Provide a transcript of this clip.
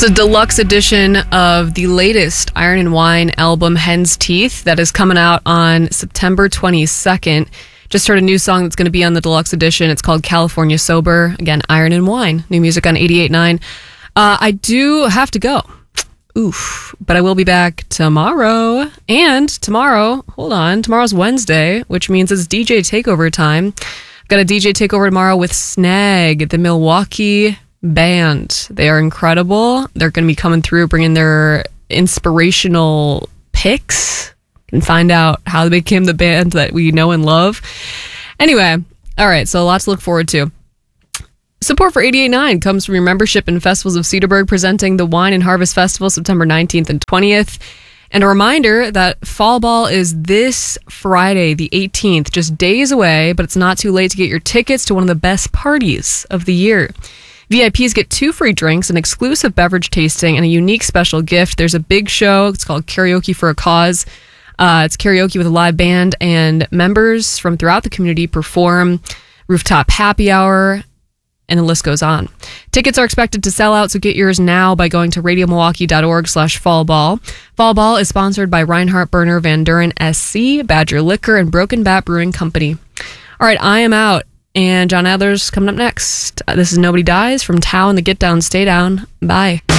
a deluxe edition of the latest Iron and Wine album, Hen's Teeth, that is coming out on September 22nd. Just heard a new song that's going to be on the deluxe edition. It's called California Sober. Again, Iron and Wine. New music on 88.9. I do have to go. Oof. But I will be back tomorrow. And tomorrow's Wednesday, which means it's DJ Takeover time. I've got a DJ Takeover tomorrow with Snag, the Milwaukee band. They are incredible. They're going to be coming through, bringing their inspirational picks and find out how they became the band that we know and love. Anyway, all right, so lots to look forward to. Support for 88.9 comes from your membership in Festivals of Cedarburg, presenting the Wine and Harvest Festival September 19th and 20th. And a reminder that Fall Ball is this Friday, the 18th, just days away, but it's not too late to get your tickets to one of the best parties of the year. VIPs get 2 free drinks, an exclusive beverage tasting, and a unique special gift. There's a big show. It's called Karaoke for a Cause. It's karaoke with a live band, and members from throughout the community perform, rooftop happy hour, and the list goes on. Tickets are expected to sell out, so get yours now by going to radiomilwaukee.org/fallball. Fall Ball is sponsored by Reinhardt Burner Van Duren SC, Badger Liquor, and Broken Bat Brewing Company. All right, I am out. And John Adler's coming up next. This is Nobody Dies from Tao and the Get Down, Stay Down. Bye.